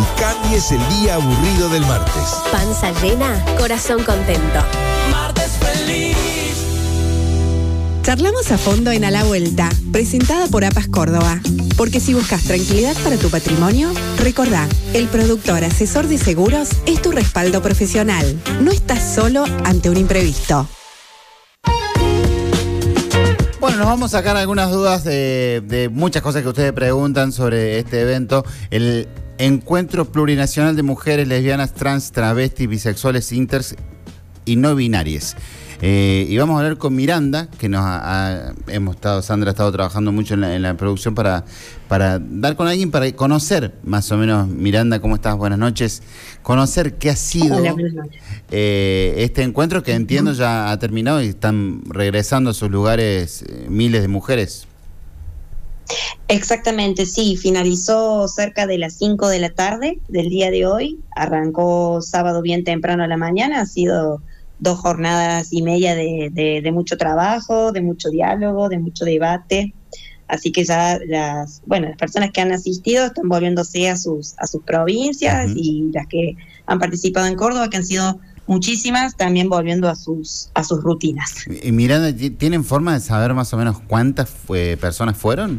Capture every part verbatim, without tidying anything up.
y cambies el día aburrido del martes. Panza llena, corazón contento. Martes feliz. Charlamos a fondo en A la Vuelta, presentada por APAS Córdoba. Porque si buscas tranquilidad para tu patrimonio, recordá, el productor asesor de seguros es tu respaldo profesional. No estás solo ante un imprevisto. Bueno, nos vamos a sacar algunas dudas de, de muchas cosas que ustedes preguntan sobre este evento. El Encuentro Plurinacional de Mujeres Lesbianas, Trans, Travestis, Bisexuales, Inters y No Binarias. Eh, y vamos a hablar con Miranda, que nos ha, ha, hemos estado, Sandra ha estado trabajando mucho en la, en la producción para, para dar con alguien, para conocer más o menos. Miranda, ¿cómo estás? Buenas noches. Conocer qué ha sido Hola, buenas noches. Eh, este encuentro que entiendo ya ha terminado y están regresando a sus lugares eh, miles de mujeres. Exactamente, sí, finalizó cerca de las cinco de la tarde del día de hoy, arrancó sábado bien temprano a la mañana, ha sido dos jornadas y media de, de, de mucho trabajo, de mucho diálogo, de mucho debate, así que ya las, bueno, las personas que han asistido están volviéndose a sus, a sus provincias, uh-huh. y las que han participado en Córdoba, que han sido muchísimas, también volviendo a sus, a sus rutinas. Y Miranda, ¿tienen forma de saber más o menos cuántas fue, personas fueron?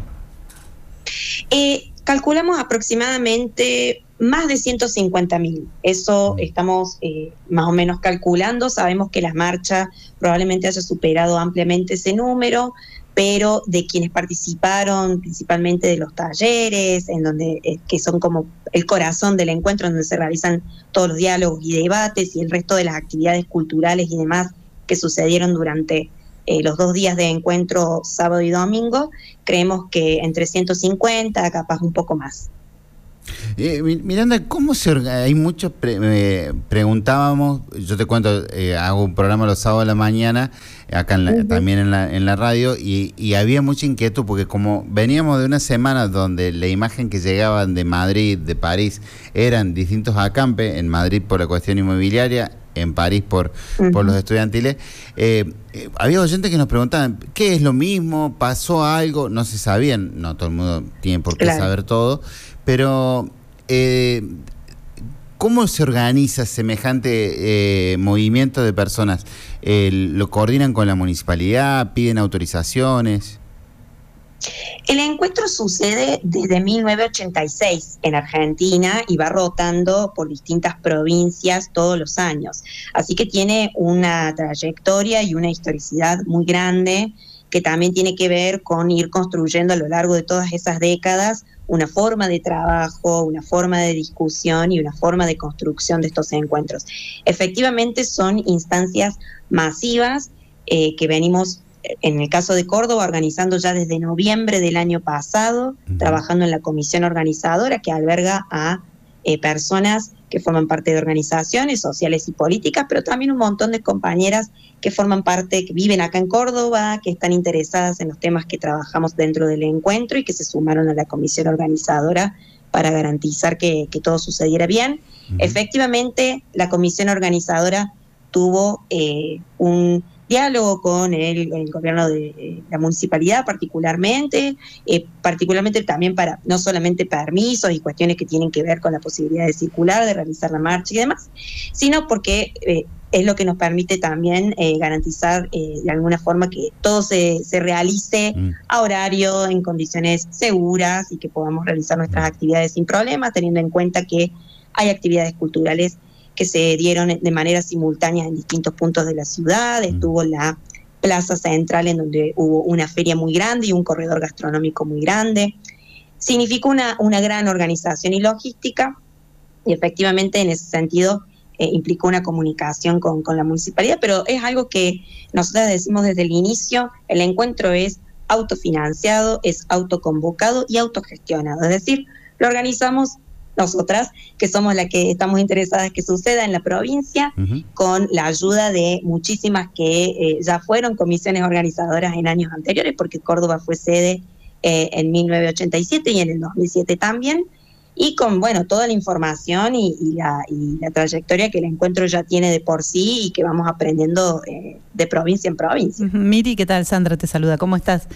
Eh, calculamos aproximadamente más de ciento cincuenta mil. Eso estamos eh, más o menos calculando. Sabemos que la marcha probablemente haya superado ampliamente ese número, pero de quienes participaron, principalmente de los talleres, en donde eh, que son como el corazón del encuentro, donde se realizan todos los diálogos y debates, y el resto de las actividades culturales y demás que sucedieron durante Eh, los dos días de encuentro, sábado y domingo, creemos que entre ciento cincuenta, capaz un poco más. Eh, Miranda, ¿cómo se organiza? Hay muchos, pre eh, preguntábamos, yo te cuento, eh, hago un programa los sábados de la mañana, acá en la, uh-huh. también en la, en la radio, y, y había mucha inquietud, porque como veníamos de una semana donde la imagen que llegaban de Madrid, de París, eran distintos acampes, en Madrid por la cuestión inmobiliaria, en París por, uh-huh. por los estudiantiles, eh, eh, había oyentes que nos preguntaban, ¿qué es lo mismo? ¿Pasó algo? No se sabían, no todo el mundo tiene por qué claro. saber todo, pero eh, ¿cómo se organiza semejante eh, movimiento de personas? Eh, ¿Lo coordinan con la municipalidad? ¿Piden autorizaciones? El encuentro sucede desde mil novecientos ochenta y seis en Argentina y va rotando por distintas provincias todos los años. Así que tiene una trayectoria y una historicidad muy grande, que también tiene que ver con ir construyendo a lo largo de todas esas décadas una forma de trabajo, una forma de discusión y una forma de construcción de estos encuentros. Efectivamente son instancias masivas eh, que venimos, en el caso de Córdoba, organizando ya desde noviembre del año pasado, uh-huh. trabajando en la comisión organizadora que alberga a eh, personas que forman parte de organizaciones sociales y políticas, pero también un montón de compañeras que forman parte, que viven acá en Córdoba, que están interesadas en los temas que trabajamos dentro del encuentro y que se sumaron a la comisión organizadora para garantizar que, que todo sucediera bien. Uh-huh. Efectivamente, la comisión organizadora tuvo eh, un diálogo con el, el gobierno de eh, la municipalidad particularmente, eh, particularmente también para no solamente permisos y cuestiones que tienen que ver con la posibilidad de circular, de realizar la marcha y demás, sino porque eh, es lo que nos permite también eh, garantizar eh, de alguna forma que todo se, se realice mm. a horario, en condiciones seguras y que podamos realizar nuestras actividades sin problemas, teniendo en cuenta que hay actividades culturales que se dieron de manera simultánea en distintos puntos de la ciudad. Estuvo la plaza central, en donde hubo una feria muy grande y un corredor gastronómico muy grande. Significó una, una gran organización y logística, y efectivamente en ese sentido eh, implicó una comunicación con, con la municipalidad, pero es algo que nosotros decimos desde el inicio: el encuentro es autofinanciado, es autoconvocado y autogestionado, es decir, lo organizamos nosotras, que somos las que estamos interesadas que suceda en la provincia, uh-huh. con la ayuda de muchísimas que eh, ya fueron comisiones organizadoras en años anteriores, porque Córdoba fue sede eh, en mil novecientos ochenta y siete y en el dos mil siete también, y con bueno toda la información y, y, la, y la trayectoria que el encuentro ya tiene de por sí y que vamos aprendiendo eh, de provincia en provincia. Uh-huh. Miri, ¿qué tal? Sandra te saluda, ¿cómo estás?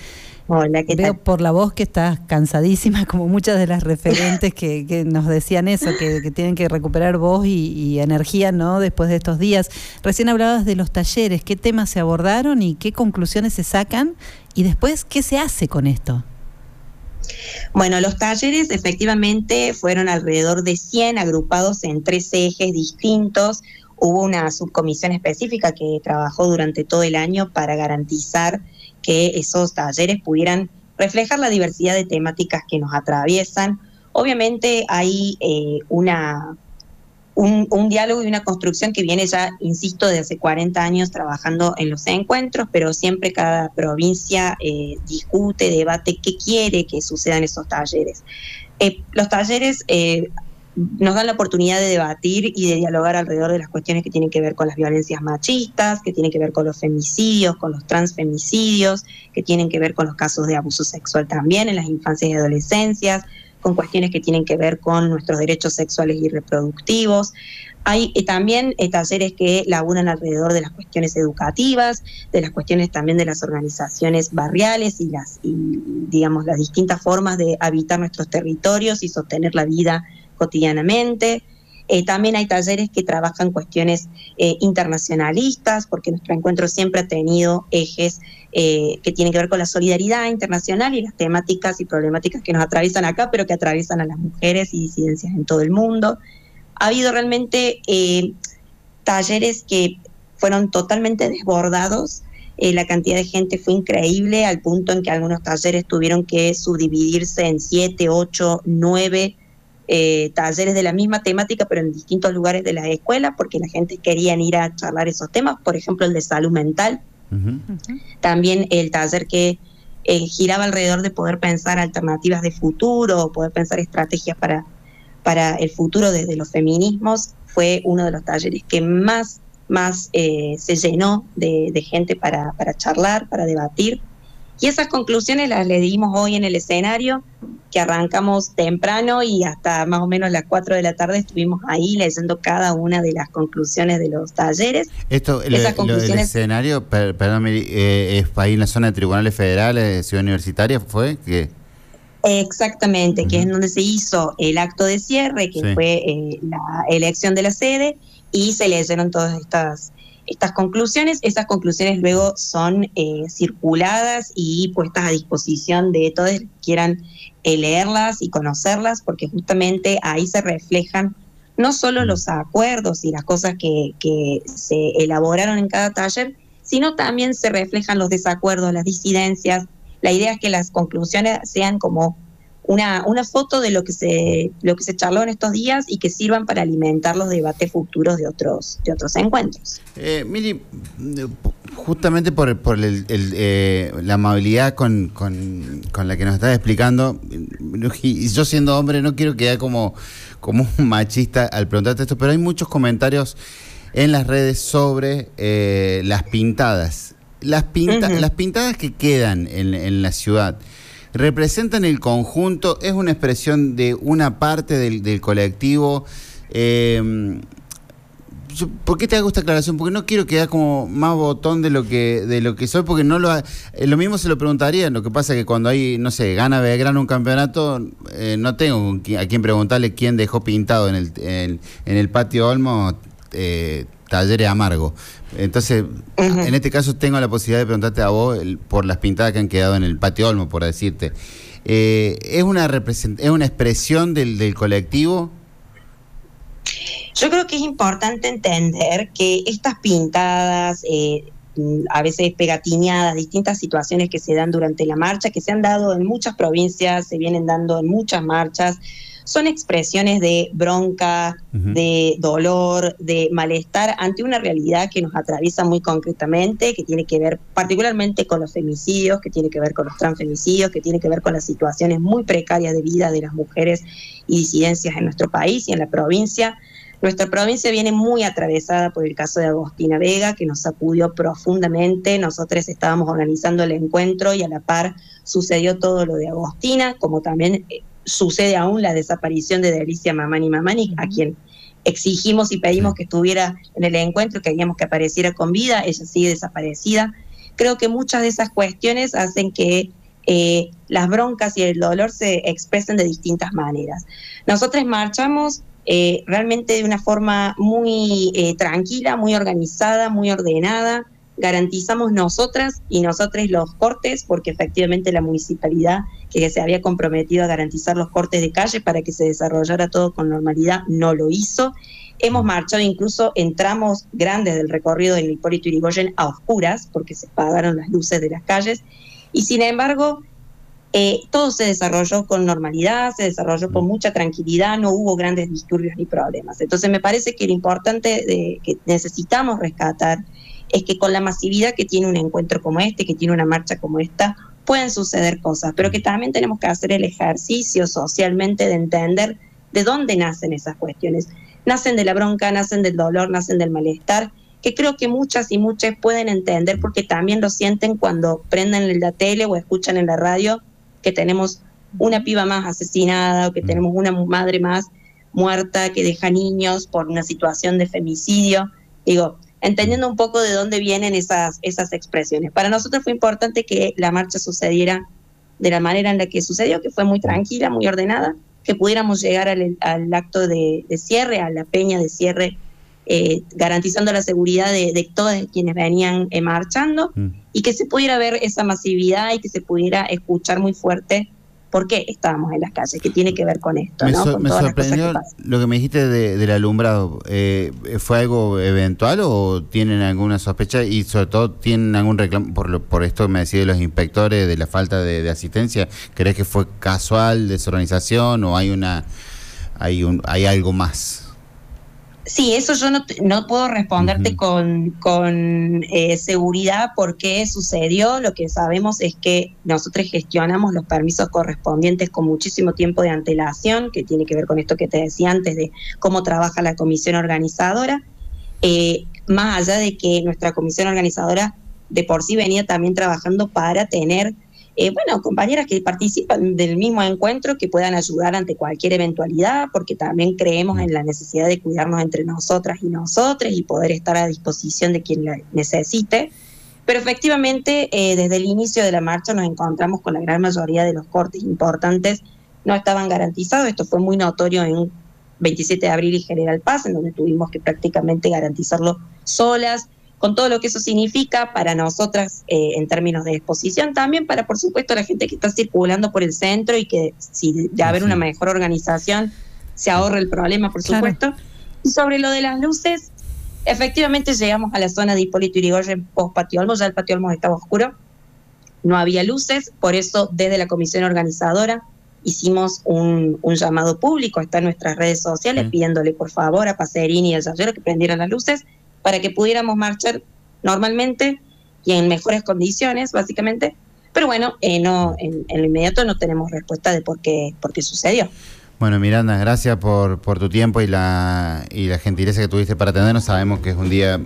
Hola, ¿qué Veo tal? por la voz que estás cansadísima, como muchas de las referentes que, que nos decían eso, que, que tienen que recuperar voz y, y energía, ¿no?, después de estos días. Recién hablabas de los talleres, ¿qué temas se abordaron y qué conclusiones se sacan? Y después, ¿qué se hace con esto? Bueno, los talleres efectivamente fueron alrededor de cien, agrupados en tres ejes distintos. Hubo una subcomisión específica que trabajó durante todo el año para garantizar que esos talleres pudieran reflejar la diversidad de temáticas que nos atraviesan. Obviamente hay eh, una, un, un diálogo y una construcción que viene ya, insisto, de hace cuarenta años trabajando en los encuentros, pero siempre cada provincia eh, discute, debate qué quiere que sucedan esos talleres. Eh, los talleres eh, nos dan la oportunidad de debatir y de dialogar alrededor de las cuestiones que tienen que ver con las violencias machistas, que tienen que ver con los femicidios, con los transfemicidios, que tienen que ver con los casos de abuso sexual también en las infancias y adolescencias, con cuestiones que tienen que ver con nuestros derechos sexuales y reproductivos. Hay eh, también eh, talleres que laburan alrededor de las cuestiones educativas, de las cuestiones también de las organizaciones barriales y las, y, digamos, las distintas formas de habitar nuestros territorios y sostener la vida cotidianamente. Eh, también hay talleres que trabajan cuestiones eh, internacionalistas, porque nuestro encuentro siempre ha tenido ejes eh, que tienen que ver con la solidaridad internacional y las temáticas y problemáticas que nos atraviesan acá, pero que atraviesan a las mujeres y disidencias en todo el mundo. Ha habido realmente eh, talleres que fueron totalmente desbordados. Eh, la cantidad de gente fue increíble, al punto en que algunos talleres tuvieron que subdividirse en siete, ocho, nueve Eh, talleres de la misma temática, pero en distintos lugares de las escuelas, porque la gente quería ir a charlar esos temas. Por ejemplo, el de salud mental. Uh-huh. También el taller que eh, giraba alrededor de poder pensar alternativas de futuro, poder pensar estrategias para, para el futuro desde los feminismos, fue uno de los talleres que más, más eh, se llenó de, de gente para, para charlar, para debatir. Y esas conclusiones las le dimos hoy en el escenario, que arrancamos temprano y hasta más o menos las cuatro de la tarde estuvimos ahí leyendo cada una de las conclusiones de los talleres. Esto, lo, esas conclusiones... lo del escenario, per, perdón, eh, ¿es ahí en la zona de tribunales federales, Ciudad Universitaria, fue? ¿Qué? Exactamente, uh-huh. Que es donde se hizo el acto de cierre, que sí. fue eh, la elección de la sede, y se leyeron todas estas... Estas conclusiones, esas conclusiones luego son eh, circuladas y puestas a disposición de todos los que quieran eh, leerlas y conocerlas, porque justamente ahí se reflejan no solo los acuerdos y las cosas que, que se elaboraron en cada taller, sino también se reflejan los desacuerdos, las disidencias. La idea es que las conclusiones sean como una, una foto de lo que se lo que se charló en estos días y que sirvan para alimentar los debates futuros de otros de otros encuentros. Eh, Miri, justamente por, por el, el, eh, la amabilidad con, con, con la que nos estás explicando, y yo siendo hombre no quiero quedar como, como un machista al preguntarte esto, pero hay muchos comentarios en las redes sobre eh, las pintadas. Las, pinta, uh-huh. las pintadas que quedan en, en la ciudad, ¿representan el conjunto? ¿Es una expresión de una parte del, del colectivo? Eh, yo, ¿Por qué te hago esta aclaración? Porque no quiero quedar como más botón de lo que de lo que soy, porque no lo lo mismo se lo preguntaría. Lo que pasa es que cuando hay, no sé, gana Belgrano un campeonato, eh, no tengo a quien preguntarle quién dejó pintado en el en, en el patio Olmo eh, Talleres Amargo. Entonces, uh-huh. en este caso tengo la posibilidad de preguntarte a vos el, por las pintadas que han quedado en el patio Olmo, por decirte. Eh, ¿es una represent- es una expresión del, del colectivo? Yo creo que es importante entender que estas pintadas, eh, a veces pegatineadas, distintas situaciones que se dan durante la marcha, que se han dado en muchas provincias, se vienen dando en muchas marchas, son expresiones de bronca, uh-huh. de dolor, de malestar ante una realidad que nos atraviesa muy concretamente, que tiene que ver particularmente con los femicidios, que tiene que ver con los transfemicidios, que tiene que ver con las situaciones muy precarias de vida de las mujeres y disidencias en nuestro país y en la provincia. Nuestra provincia viene muy atravesada por el caso de Agostina Vega, que nos sacudió profundamente. Nosotros estábamos organizando el encuentro y a la par sucedió todo lo de Agostina, como también sucede aún la desaparición de Delicia Mamani Mamani, a quien exigimos y pedimos que estuviera en el encuentro, queríamos que apareciera con vida, ella sigue desaparecida. Creo que muchas de esas cuestiones hacen que eh, las broncas y el dolor se expresan de distintas maneras. Nosotros marchamos eh, realmente de una forma muy eh, tranquila, muy organizada, muy ordenada. Garantizamos nosotras y nosotros los cortes, porque efectivamente la municipalidad que se había comprometido a garantizar los cortes de calle para que se desarrollara todo con normalidad no lo hizo. Hemos marchado, incluso en tramos grandes del recorrido del Hipólito Yrigoyen a oscuras, porque se apagaron las luces de las calles, y sin embargo eh, todo se desarrolló con normalidad, se desarrolló con mucha tranquilidad, no hubo grandes disturbios ni problemas. Entonces me parece que lo importante de, que necesitamos rescatar es que con la masividad que tiene un encuentro como este, que tiene una marcha como esta, pueden suceder cosas, pero que también tenemos que hacer el ejercicio socialmente de entender de dónde nacen esas cuestiones. Nacen de la bronca, nacen del dolor, nacen del malestar, que creo que muchas y muchas pueden entender porque también lo sienten cuando prenden la tele o escuchan en la radio que tenemos una piba más asesinada o que tenemos una madre más muerta que deja niños por una situación de femicidio. Digo, entendiendo un poco de dónde vienen esas, esas expresiones. Para nosotros fue importante que la marcha sucediera de la manera en la que sucedió, que fue muy tranquila, muy ordenada, que pudiéramos llegar al, al acto de, de cierre, a la peña de cierre, eh, garantizando la seguridad de, de todos quienes venían eh, marchando, mm. y que se pudiera ver esa masividad y que se pudiera escuchar muy fuerte por qué estábamos en las calles, que tiene que ver con esto, me ¿no? So, con me sorprendió que lo que me dijiste de, del alumbrado. Eh, ¿Fue algo eventual o tienen alguna sospecha? Y sobre todo, ¿tienen algún reclamo por, lo, por esto que me decía de los inspectores, de la falta de, de asistencia? ¿Crees que fue casual, desorganización o hay una hay un hay algo más? Sí, eso yo no, no puedo responderte uh-huh. con, con eh, seguridad por qué sucedió. Lo que sabemos es que nosotros gestionamos los permisos correspondientes con muchísimo tiempo de antelación, que tiene que ver con esto que te decía antes de cómo trabaja la comisión organizadora. Eh, más allá de que nuestra comisión organizadora de por sí venía también trabajando para tener Eh, bueno, compañeras que participan del mismo encuentro, que puedan ayudar ante cualquier eventualidad, porque también creemos en la necesidad de cuidarnos entre nosotras y nosotros y poder estar a disposición de quien la necesite. Pero efectivamente, eh, desde el inicio de la marcha nos encontramos con la gran mayoría de los cortes importantes no estaban garantizados. Esto fue muy notorio en veintisiete de abril y General Paz, en donde tuvimos que prácticamente garantizarlo solas, con todo lo que eso significa para nosotras eh, en términos de exposición, también para, por supuesto, la gente que está circulando por el centro y que si de haber una mejor organización se ahorra el problema, por supuesto. Claro. Y sobre lo de las luces, efectivamente llegamos a la zona de Hipólito Yrigoyen post Patio Olmos, ya el Patio Olmos estaba oscuro, no había luces, por eso desde la comisión organizadora hicimos un, un llamado público, está en nuestras redes sociales, sí. pidiéndole por favor a Pacerini y a Yayero que prendieran las luces, para que pudiéramos marchar normalmente y en mejores condiciones, básicamente. Pero bueno, eh, no en, en lo inmediato no tenemos respuesta de por qué, por qué sucedió. Bueno, Miranda, gracias por, por tu tiempo y la y la gentileza que tuviste para atendernos. Sabemos que es un día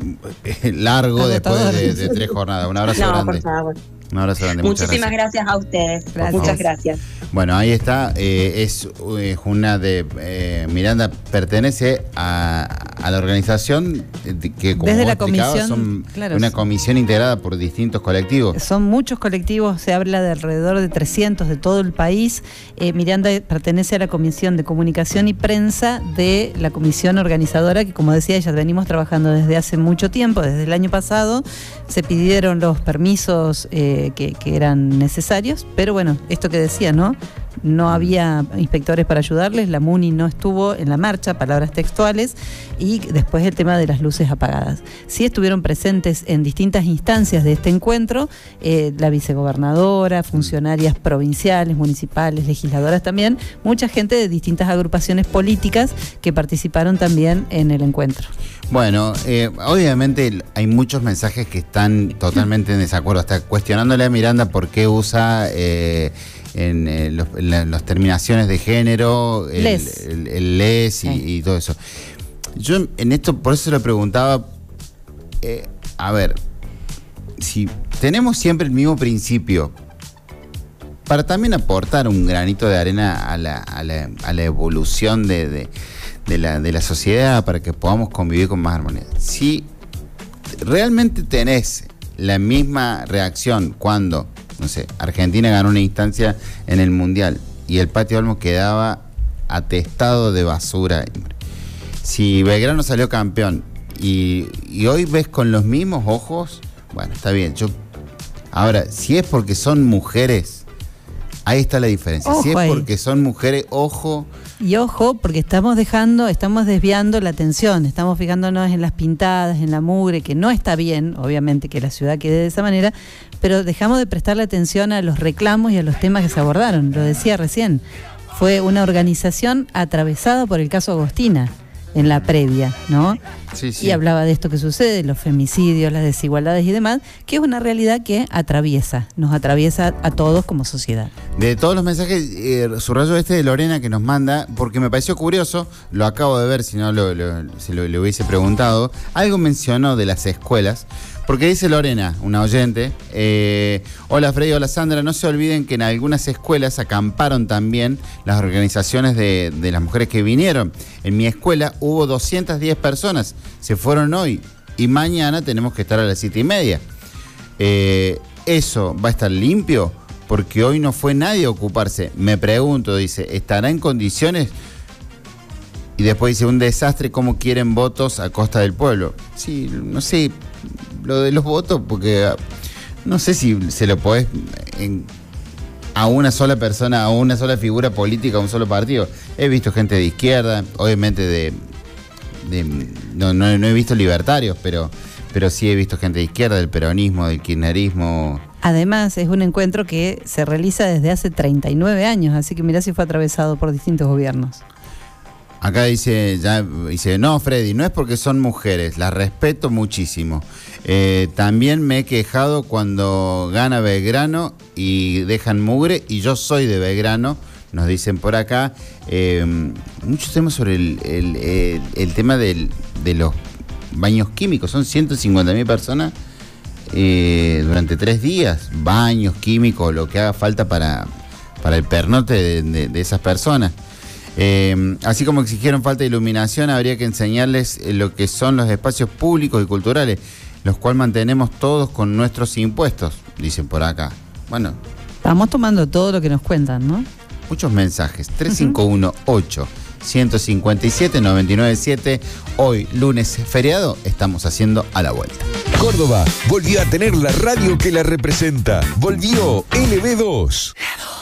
largo después de, de tres jornadas. Un abrazo no, grande. Por favor. Un abrazo grande. Muchísimas gracias. gracias a ustedes. Gracias. Muchas gracias. Bueno, ahí está. Eh, es eh, una de eh, Miranda pertenece a, a la organización de, que como desde la explicaba, comisión, son claro, una comisión integrada por distintos colectivos. Son muchos colectivos, se habla de alrededor de trescientos de todo el país. Eh, Miranda pertenece a la Comisión de Comunicación y Prensa de la comisión organizadora, que como decía ella, venimos trabajando desde hace mucho tiempo, desde el año pasado. Se pidieron los permisos eh, que, que eran necesarios, pero bueno, esto que decía, ¿no? No había inspectores para ayudarles, la MUNI no estuvo en la marcha, palabras textuales, y después el tema de las luces apagadas. Sí estuvieron presentes en distintas instancias de este encuentro, eh, la vicegobernadora, funcionarias provinciales, municipales, legisladoras también, mucha gente de distintas agrupaciones políticas que participaron también en el encuentro. Bueno, eh, obviamente hay muchos mensajes que están totalmente en desacuerdo, hasta cuestionándole a Miranda por qué usa... Eh, en, eh, los, en las terminaciones de género, el les, el, el les y, sí. y todo eso. Yo en esto, por eso le preguntaba, eh, a ver, si tenemos siempre el mismo principio, para también aportar un granito de arena a la, a la, a la evolución de, de, de, la, de la sociedad, para que podamos convivir con más armonía. Si realmente tenés la misma reacción cuando no sé, Argentina ganó una instancia en el Mundial y el Patio Olmos quedaba atestado de basura. Si Belgrano salió campeón y, y hoy ves con los mismos ojos, bueno, está bien. Yo ahora, si es porque son mujeres, ahí está la diferencia. Ojo si es ahí. porque son mujeres, ojo. Y ojo, porque estamos dejando, estamos desviando la atención, estamos fijándonos en las pintadas, en la mugre, que no está bien, obviamente, que la ciudad quede de esa manera, pero dejamos de prestarle atención a los reclamos y a los temas que se abordaron. Lo decía recién, fue una organización atravesada por el caso Agostina en la previa, ¿no? Sí, sí. Y hablaba de esto que sucede, los femicidios, las desigualdades y demás, que es una realidad que atraviesa, nos atraviesa a todos como sociedad. De todos los mensajes, eh, subrayo este de Lorena que nos manda, porque me pareció curioso, lo acabo de ver, si no lo, lo, se lo, le hubiese preguntado, algo mencionó de las escuelas, porque dice Lorena, una oyente, eh, hola Freddy, hola Sandra, no se olviden que en algunas escuelas acamparon también las organizaciones de, de las mujeres que vinieron. En mi escuela hubo doscientas diez personas, se fueron hoy y mañana tenemos que estar a las siete y media. Eh, ¿Eso va a estar limpio? Porque hoy no fue nadie a ocuparse. Me pregunto, dice, ¿estará en condiciones? Y después dice, un desastre, ¿cómo quieren votos a costa del pueblo? Sí, no sé, lo de los votos, porque no sé si se lo podés en, a una sola persona, a una sola figura política, a un solo partido. He visto gente de izquierda, obviamente de... de no, no, no he visto libertarios, pero, pero sí he visto gente de izquierda, del peronismo, del kirchnerismo. Además, es un encuentro que se realiza desde hace treinta y nueve años, así que mirá si fue atravesado por distintos gobiernos. Acá dice, ya dice, no, Freddy, no es porque son mujeres, las respeto muchísimo. Eh, también me he quejado cuando gana Belgrano y dejan mugre, y yo soy de Belgrano, nos dicen por acá. Eh, muchos temas sobre el, el, el, el tema del, de los baños químicos, son ciento cincuenta mil personas eh, durante tres días, baños químicos, lo que haga falta para, para el pernote de, de, de esas personas. Eh, así como exigieron falta de iluminación, habría que enseñarles lo que son los espacios públicos y culturales, los cuales mantenemos todos con nuestros impuestos, dicen por acá. Bueno, estamos tomando todo lo que nos cuentan, ¿no? Muchos mensajes. tres cinco uno ocho, uno cinco siete, nueve nueve siete. Hoy, lunes feriado, estamos haciendo A la Vuelta. Córdoba volvió a tener la radio que la representa. Volvió L B dos.